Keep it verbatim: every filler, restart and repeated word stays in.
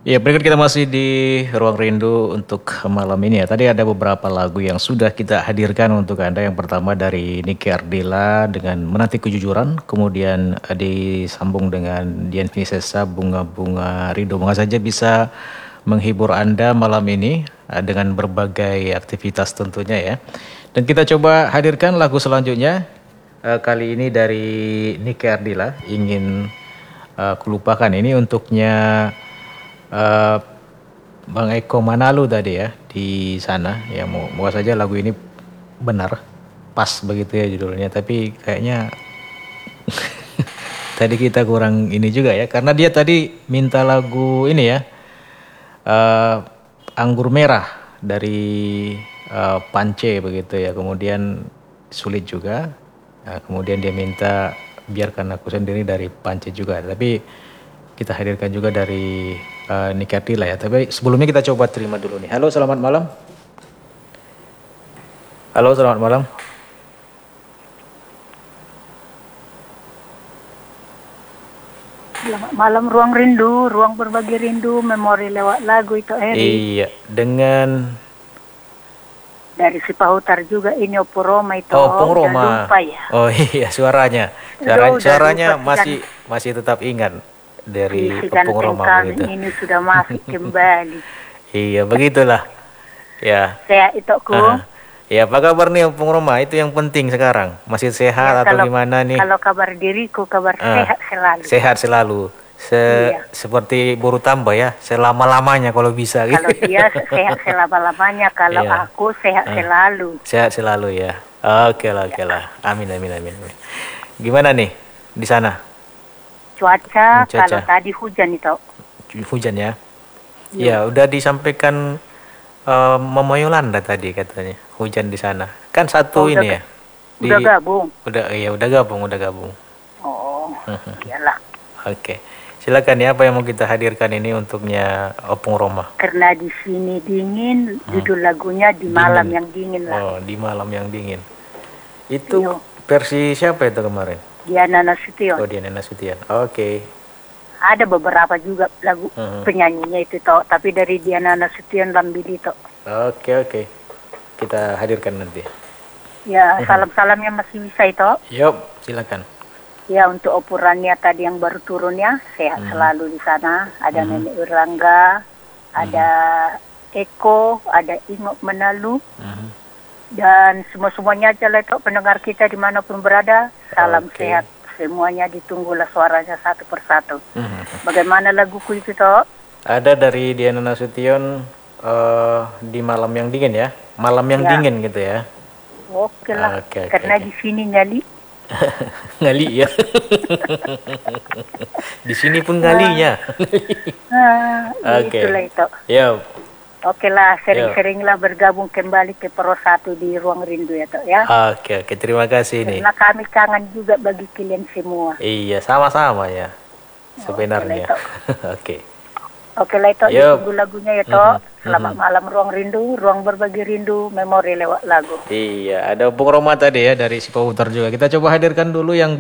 Ya, berikut kita masih di Ruang Rindu untuk malam ini ya. Tadi ada beberapa lagu yang sudah kita hadirkan untuk Anda. Yang pertama dari Niki Ardila dengan Menanti Kejujuran. Kemudian eh, disambung dengan Dian Piscesa, Bunga-Bunga Rindu. Moga saja bisa menghibur Anda malam ini eh, dengan berbagai aktivitas tentunya ya. Dan kita coba hadirkan lagu selanjutnya. Eh, kali ini dari Niki Ardila, Ingin eh, Kulupakan. Ini untuknya eh, Bang Eko Manalu tadi ya di sana ya, mau moga saja lagu ini benar pas begitu ya judulnya, tapi kayaknya tadi kita kurang ini juga ya, karena dia tadi minta lagu ini ya, eh, Anggur Merah dari eh, Pance begitu ya, kemudian sulit juga. Nah, kemudian dia minta Biarkan Aku Sendiri dari Pance juga, tapi kita hadirkan juga dari uh, Niki Ardila ya. Tapi sebelumnya kita coba terima dulu nih. Halo, selamat malam. Halo, selamat malam. Selamat malam, Ruang Rindu, Ruang Berbagi Rindu, Memori lewat lagu itu Eri. Iya, dengan Dari Sipahutar juga ini Opung Roma itu. Oh, Opung Roma. Lupa ya. Oh iya, suaranya. Suara, Udah, suaranya lupa, masih masih tetap ingat dari si Opung Roma begitu. Ini sudah masuk kembali. Iya, begitulah. Ya. Saya itu ku. Uh, ya, apa kabar nih Opung Roma? Itu yang penting sekarang. Masih sehat ya, atau kalau, gimana nih? Kalau kabar diriku kabar uh, sehat selalu. Sehat selalu. Se iya. Seperti buru tambah ya, selama-lamanya kalau bisa gitu. Kalau dia sehat selama-lamanya, kalau iya. Aku sehat uh, selalu. Sehat selalu ya. Oke lah, oke lah. Amin, amin, amin. Gimana nih di sana? Cuaca, Cuaca. Kalau tadi hujan itu. Hujan ya? Ya, udah disampaikan uh, Mama Yolanda tadi katanya hujan di sana. Kan satu oh, ini udah, ya. Di, udah gabung. Udah, iya udah gabung, udah gabung. Oh, iyalah. Oke. Okay. Silakan ya, apa yang mau kita hadirkan ini untuknya Opung Roma? Karena di sini dingin, hmm. judul lagunya Di Malam dingin. Yang Dingin lah. Oh, Di Malam Yang Dingin. Itu Yo. Versi siapa itu kemarin? Diana Nasution. Oh, Diana Nasution. Oke. Okay. Ada beberapa juga lagu hmm. penyanyinya itu toh, tapi dari Diana Nasution Lambili toh. Oke, okay, oke. Okay. Kita hadirkan nanti. Ya, hmm. salam-salamnya masih bisa itu. Yup, silakan. Ya, untuk opurannya tadi yang baru turun ya, sehat hmm. selalu di sana. Ada hmm. Nenek Urangga, hmm. ada Eko, ada Ingo Menalu, hmm. dan semua-semuanya aja lah pendengar kita dimanapun berada. Salam okay. sehat semuanya, ditunggulah suaranya satu persatu. Hmm. Bagaimana laguku itu toh? Ada dari Diana Nasution, uh, Di Malam Yang Dingin ya, Malam Yang ya. Dingin gitu ya. Oke lah, okay, karena okay. di sini nyali. Ngali ya. Di sini pun ngalinya. Nah, Oke. Itulah itu. Ya. Oke lah, sering-seringlah bergabung kembali ke Pro satu di Ruang Rindu ya, Tok ya. Oke, oke, terima kasih nih. Karena kami kangen juga bagi kalian semua. Iya, sama-sama ya. Sebenarnya. Oke. Oke lah itu, ditunggu lagunya ya Tok. Mm-hmm. Selamat mm-hmm. malam Ruang Rindu, Ruang Berbagi Rindu, Memori lewat lagu. Iya, ada Opung Roma tadi ya dari Sipahutar juga. Kita coba hadirkan dulu yang